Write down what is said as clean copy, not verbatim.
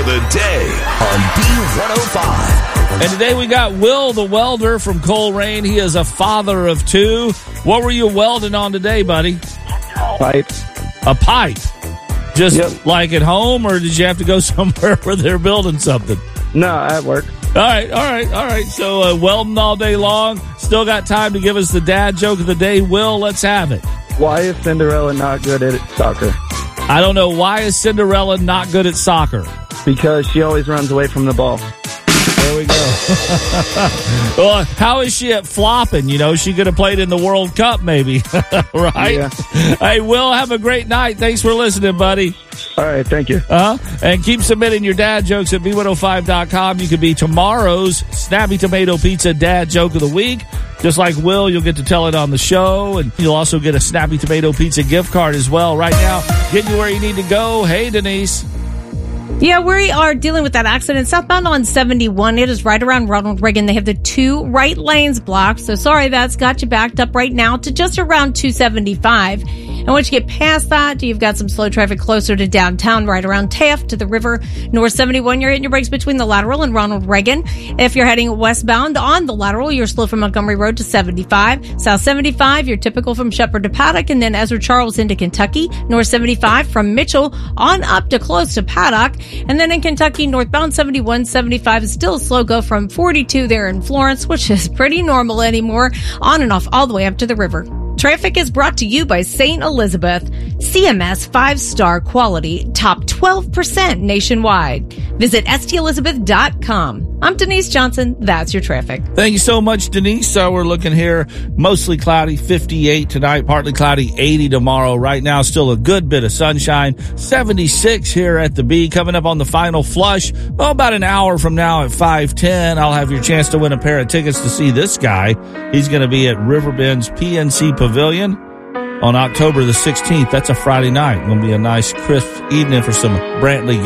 the day on B105. And today we got Will the welder from Colerain. He is a father of two. What were you welding on today, buddy? Pipe. A pipe? Just like at home, or did you have to go somewhere where they're building something? No, at work. All right. So welding all day long. Still got time to give us the dad joke of the day. Will, let's have it. Why is Cinderella not good at soccer? I don't know. Why is Cinderella not good at soccer? Because she always runs away from the ball. There we go. Well, how is she at flopping? You know, she could have played in the World Cup maybe, right? Yeah. Hey, Will, have a great night. Thanks for listening, buddy. All right, thank you. And keep submitting your dad jokes at B105.com. You could be tomorrow's Snappy Tomato Pizza Dad Joke of the Week. Just like Will, you'll get to tell it on the show, and you'll also get a Snappy Tomato Pizza gift card as well. Right now, getting you where you need to go. Hey, Denise. Yeah, we are dealing with that accident southbound on 71. It is right around Ronald Reagan. They have the two right lanes blocked. So sorry, that's got you backed up right now to just around 275. And once you get past that, you've got some slow traffic closer to downtown, right around Taft to the river. North 71, you're hitting your brakes between the lateral and Ronald Reagan. If you're heading westbound on the lateral, you're slow from Montgomery Road to 75. South 75, you're typical from Shepherd to Paddock, and then Ezra Charles into Kentucky. North 75 from Mitchell on up to close to Paddock. And then in Kentucky, northbound 71, 75 is still a slow go from 42 there in Florence, which is pretty normal anymore, on and off all the way up to the river. Traffic is brought to you by St. Elizabeth. CMS 5-star quality, top 12% nationwide. Visit stelizabeth.com. I'm Denise Johnson. That's your traffic. Thank you so much, Denise. We're looking here, mostly cloudy, 58 tonight, partly cloudy, 80 tomorrow. Right now, still a good bit of sunshine, 76 here at the B. Coming up on the final flush, about an hour from now at 5:10, I'll have your chance to win a pair of tickets to see this guy. He's going to be at Riverbend's PNC Pavilion on October the 16th. That's a Friday night. Going to be a nice, crisp evening for some Brantley